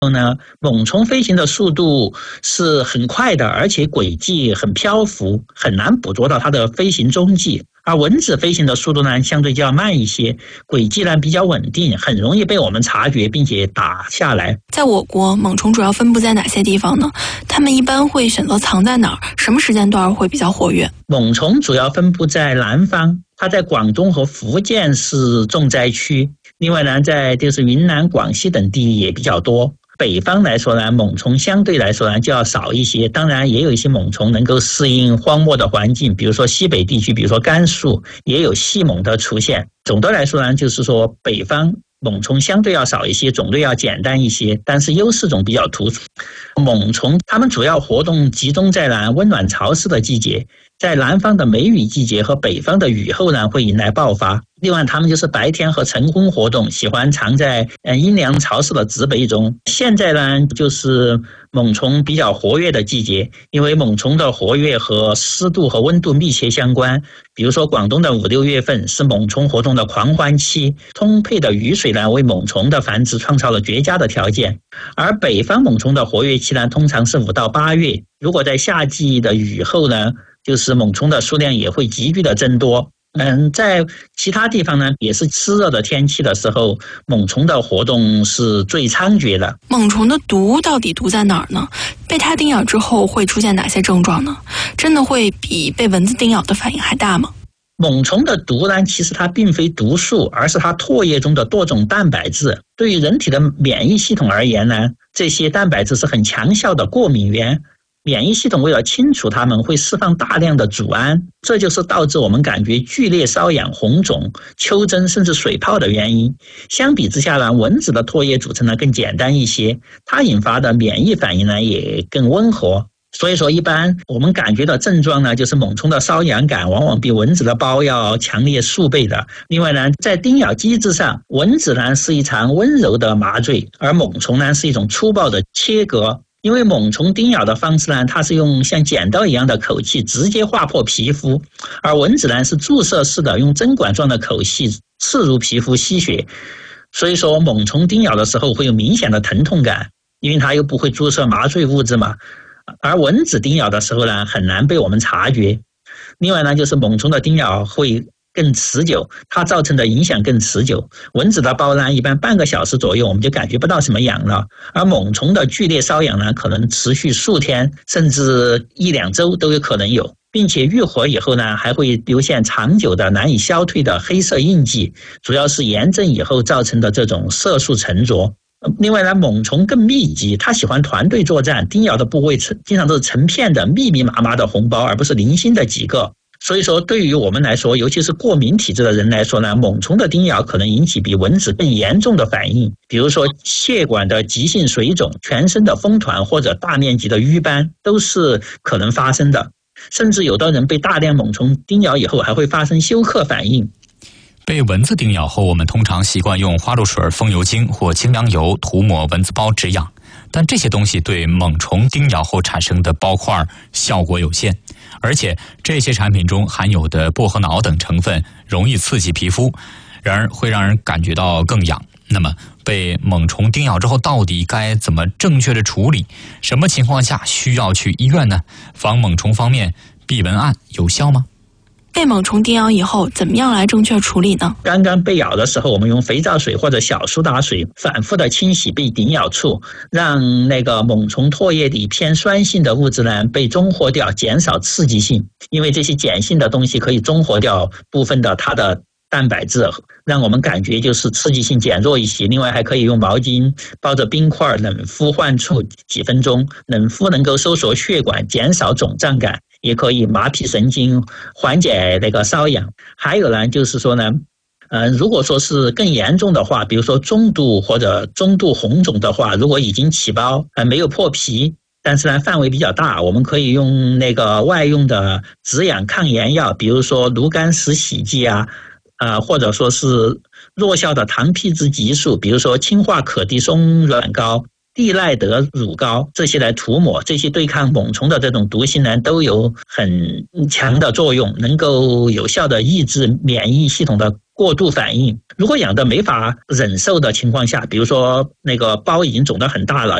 呢，猛虫飞行的速度是很快的，而且轨迹很漂浮，很难捕捉到它的飞行踪迹。而蚊子飞行的速度呢，相对较慢一些，轨迹呢比较稳定，很容易被我们察觉并且打下来。 在我国，猛虫主要分布在哪些地方呢？它们一般会选择藏在哪儿？什么时间段会比较活跃？ 猛虫主要分布在南方，它在广东和福建是重灾区。另外呢，在就是云南、广西等地也比较多。北方来说呢，猛虫相对来说呢就要少一些，当然也有一些猛虫能够适应荒漠的环境，比如说西北地区，比如说甘肃也有细猛的出现。总的来说呢，就是说北方猛虫相对要少一些，种类要简单一些，但是优势种比较突出。猛虫它们主要活动集中在温暖潮湿的季节，在南方的梅雨季节和北方的雨后呢会迎来爆发。另外它们就是白天和晨昏活动，喜欢藏在阴凉潮湿的植被中。现在呢就是猛虫比较活跃的季节，因为猛虫的活跃和湿度和温度密切相关。比如说广东的5、6月份是猛虫活动的狂欢期，充沛的雨水呢为猛虫的繁殖创造了绝佳的条件。而北方猛虫的活跃期呢通常是5到8月，如果在夏季的雨后呢，就是猛虫的数量也会急剧的增多。在其他地方呢，也是湿热的天气的时候，猛虫的活动是最猖獗的。 猛虫的毒到底毒在哪儿呢？被它叮咬之后会出现哪些症状呢？真的会比被蚊子叮咬的反应还大吗？ 猛虫的毒呢，其实它并非毒素，而是它唾液中的多种蛋白质。对于人体的免疫系统而言呢，这些蛋白质是很强效的过敏源。免疫系统为了清除它们，会释放大量的组胺，这就是导致我们感觉剧烈瘙痒、红肿、丘疹甚至水泡的原因。相比之下呢，蚊子的唾液组成呢更简单一些，它引发的免疫反应呢也更温和。所以说一般我们感觉的症状呢，就是猛虫的瘙痒感往往比蚊子的包要强烈数倍的。另外呢，在叮咬机制上，蚊子呢是一场温柔的麻醉，而猛虫呢是一种粗暴的切割。因为猛虫叮咬的方式呢，它是用像剪刀一样的口器直接划破皮肤，而蚊子呢是注射式的用针管状的口器刺入皮肤吸血。所以说猛虫叮咬的时候会有明显的疼痛感，因为它又不会注射麻醉物质嘛。而蚊子叮咬的时候呢，很难被我们察觉。另外呢，就是猛虫的叮咬会更持久，它造成的影响更持久。蚊子的包呢，一般半个小时左右我们就感觉不到什么痒了，而猛虫的剧烈瘙痒呢，可能持续数天甚至1、2周都有可能有，并且愈合以后呢，还会留下长久的难以消退的黑色印记，主要是炎症以后造成的这种色素沉着。另外呢，猛虫更密集，它喜欢团队作战，叮咬的部位经常都是成片的密密麻麻的红包，而不是零星的几个。所以说对于我们来说，尤其是过敏体质的人来说呢，猛虫的叮咬可能引起比蚊子更严重的反应，比如说血管的急性水肿、全身的风团或者大面积的瘀斑都是可能发生的。甚至有的人被大量猛虫叮咬以后还会发生休克反应。 被蚊子叮咬后，我们通常习惯用花露水、风油精或清凉油涂抹蚊子包止痒，但这些东西对猛虫叮咬后产生的包块效果有限，而且这些产品中含有的薄荷脑等成分容易刺激皮肤，然而会让人感觉到更痒。那么被猛虫叮咬之后到底该怎么正确的处理？什么情况下需要去医院呢？防猛虫方面，避蚊案有效吗？ 被猛虫叮咬以后怎么样来正确处理呢？ 刚刚被咬的时候，我们用肥皂水或者小苏打水反复的清洗被叮咬处，让那个猛虫唾液里偏酸性的物质呢被中和掉，减少刺激性。因为这些碱性的东西可以中和掉部分的它的蛋白质，让我们感觉就是刺激性减弱一些。另外还可以用毛巾包着冰块冷敷患处几分钟，冷敷能够收缩血管，减少肿胀感，也可以麻痹神经，缓解那个瘙痒。还有呢，就是说呢，如果说是更严重的话，比如说中度或者中度红肿的话，如果已经起包，没有破皮，但是呢范围比较大，我们可以用那个外用的止痒抗炎药，比如说炉甘石洗剂啊，或者说是弱效的糖皮质激素，比如说氢化可的松软膏。 地赖德乳膏这些来涂抹，这些对抗螨虫的这种毒性呢，都有很强的作用，能够有效的抑制免疫系统的过度反应。如果养的没法忍受的情况下，比如说那个包已经肿得很大了，